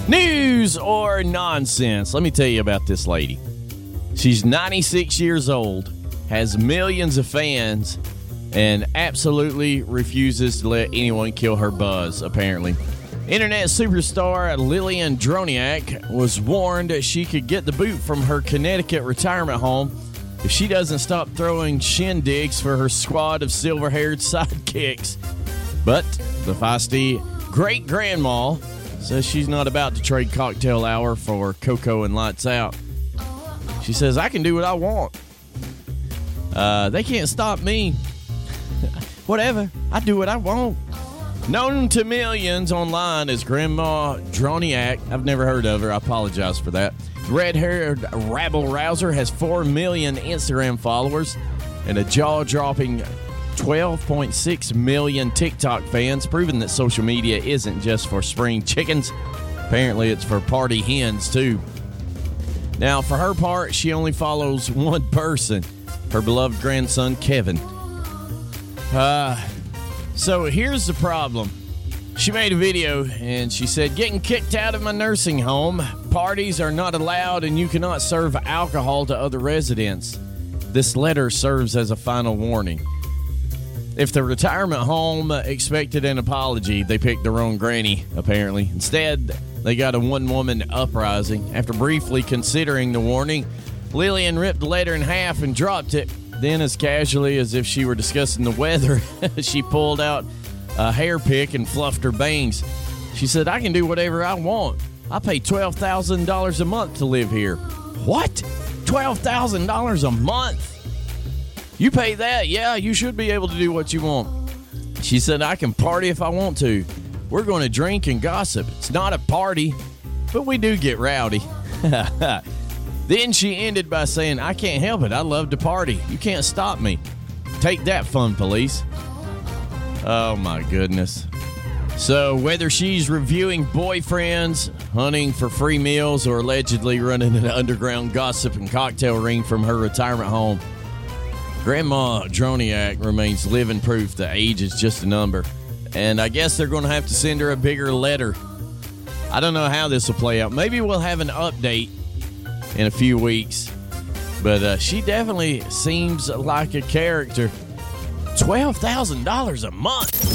News or nonsense? Let me tell you about this lady. She's 96 years old, has millions of fans, and absolutely refuses to let anyone kill her buzz, apparently. Internet superstar Lillian Droniak was warned she could get the boot from her Connecticut retirement home if she doesn't stop throwing shindigs for her squad of silver-haired sidekicks. But the feisty great-grandma says she's not about to trade cocktail hour for Coco and Lights Out. She says, I can do what I want. They can't stop me. Whatever. I do what I want. Known to millions online as Grandma Droniak. I've never heard of her. I apologize for that. Red-haired rabble-rouser has 4 million Instagram followers and a jaw-dropping 12.6 million TikTok fans, proving that social media isn't just for spring chickens. Apparently, it's for party hens, too. Now, for her part, she only follows one person, her beloved grandson, Kevin. So here's the problem. She made a video and she said, getting kicked out of my nursing home. Parties are not allowed and you cannot serve alcohol to other residents. This letter serves as a final warning. If the retirement home expected an apology, they picked the wrong granny, apparently. Instead, they got a one-woman uprising. After briefly considering the warning, Lillian ripped the letter in half and dropped it. Then, as casually as if she were discussing the weather, she pulled out a hair pick and fluffed her bangs. She said, I can do whatever I want. I pay $12,000 a month to live here. What? $12,000 a month? You pay that? Yeah, you should be able to do what you want. She said, I can party if I want to. We're going to drink and gossip. It's not a party, but we do get rowdy. Then she ended by saying, I can't help it. I love to party. You can't stop me. Take that, fun police. Oh, my goodness. So whether she's reviewing boyfriends, hunting for free meals, or allegedly running an underground gossip and cocktail ring from her retirement home, Grandma Droniak remains living proof that age is just a number. And I guess they're going to have to send her a bigger letter. I don't know how this will play out. Maybe we'll have an update in a few weeks. But she definitely seems like a character. $12,000 a month.